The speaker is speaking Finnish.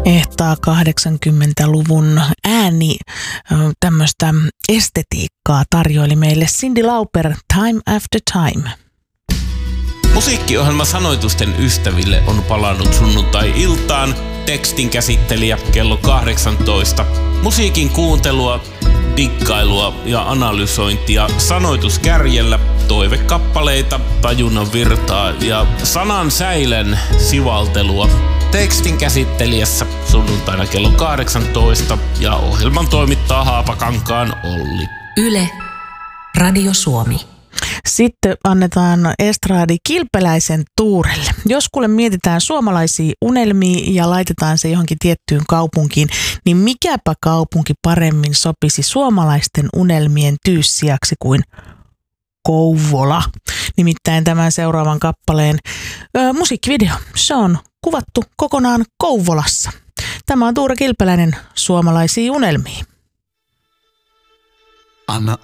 Ehtaa 80-luvun ääni tämmöistä estetiikkaa tarjoili meille Cyndi Lauper Time After Time. Musiikkiohjelma Sanoitusten ystäville on palannut sunnuntai-iltaan. Tekstin käsittelijä kello 18. Musiikin kuuntelua, dikkailua ja analysointia sanoituskärjellä, toivekappaleita, tajunnan virtaa ja sanan säilen sivaltelua. Tekstin käsittelijässä sunnuntaina kello 18 ja ohjelman toimittaa Haapakankaan Olli. Yle, Radio Suomi. Sitten annetaan estraadi Kilpeläisen Tuurelle. Jos kuule mietitään suomalaisia unelmia ja laitetaan se johonkin tiettyyn kaupunkiin, niin mikäpä kaupunki paremmin sopisi suomalaisten unelmien tyyssijaksi kuin Kouvola. Nimittäin tämän seuraavan kappaleen musiikkivideo, se on kuvattu kokonaan Kouvolassa. Tämä on Tuure Kilpeläinen, Suomalaisia unelmia. Anna